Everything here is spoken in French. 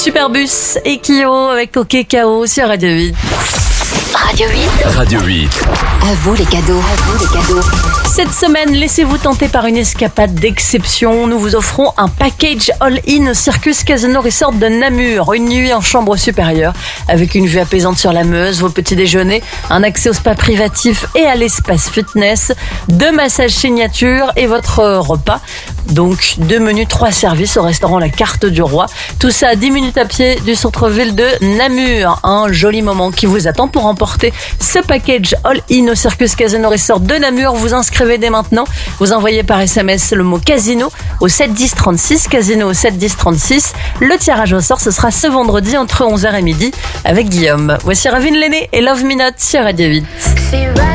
Superbus et Kyo avec OK KO sur Radio 8. Radio 8. Radio 8. À vous les cadeaux. Cette semaine, laissez-vous tenter par une escapade d'exception. Nous vous offrons un package all-in au Circus Casino Resort de Namur. Une nuit en chambre supérieure avec une vue apaisante sur la Meuse, vos petits déjeuners, un accès au spa privatif et à l'espace fitness, 2 massages signature et votre repas. Donc 2 menus, 3 services au restaurant La Carte du Roi. Tout ça à 10 minutes à pied du centre-ville de Namur. Un joli moment qui vous attend pour remporter ce package all-in au Circus Casino Resort de Namur. Vous inscrivez dès maintenant. Vous envoyez par SMS le mot casino au 7 10 36. Casino au 7 10 36. Le tirage au sort, ce sera ce vendredi entre 11h et midi avec Guillaume. Voici Ravine Lenné et Love Me Not sur Radio 8.